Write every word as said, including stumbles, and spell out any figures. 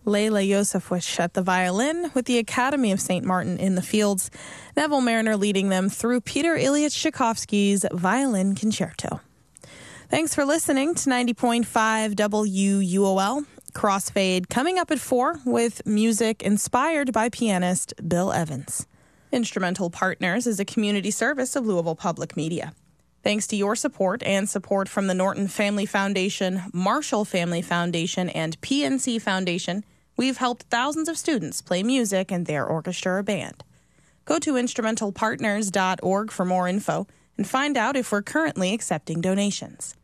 Layla Yosefwish at the violin, with the Academy of Saint Martin in the fields. Neville Mariner leading them through Peter Ilyich Tchaikovsky's Violin Concerto. Thanks for listening to ninety point five W U O L. Crossfade coming up at four with music inspired by pianist Bill Evans. Instrumental Partners is a community service of Louisville Public Media. Thanks to your support and support from the Norton Family Foundation, Marshall Family Foundation, and P N C Foundation, we've helped thousands of students play music in their orchestra or band. Go to instrumental partners dot org for more info and find out if we're currently accepting donations.